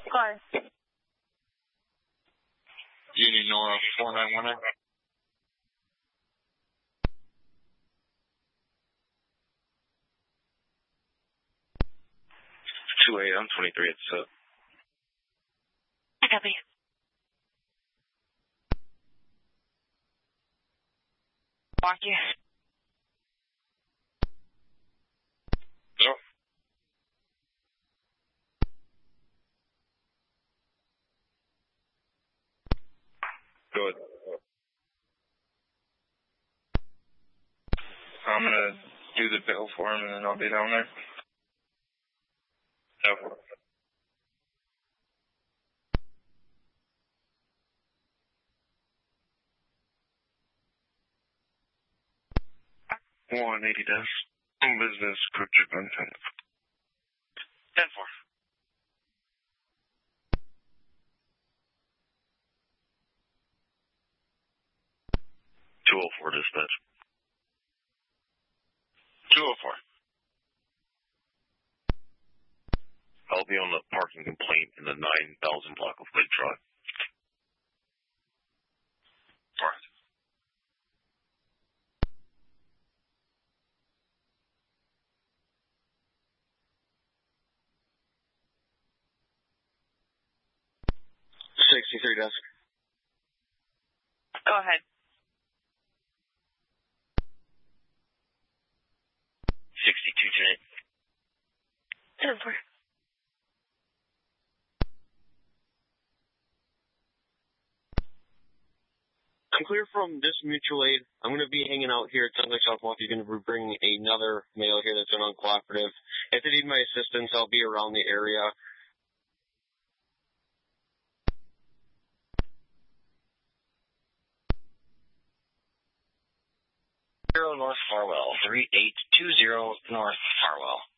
Go ahead. Union Nora 4919. 28, I'm 23, it's up. I copy. Walk you. No. Good. I'm gonna do the bill for him and then I'll be down there. No. 180 desk. Business cryptic content. 10-4. 204 dispatch. 204. I'll be on the parking complaint in the 9,000 block of Lake Drive. All right. Desk. Go ahead. 62 tonight. 10-4. I'm clear from this mutual aid. I'm going to be hanging out here at Sun Lake Southwalk. You're going to be bringing another male here that's uncooperative. If they need my assistance, I'll be around the area. North Farwell, 3820 North Farwell.